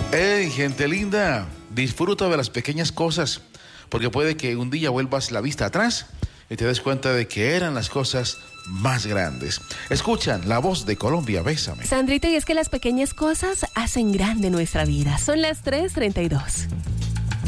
Hey, gente linda, disfruta de las pequeñas cosas, porque puede que un día vuelvas la vista atrás y te des cuenta de que eran las cosas más grandes. Escuchan La Voz de Colombia, Bésame. Sandrita, y es que las pequeñas cosas hacen grande nuestra vida. Son las 3:32.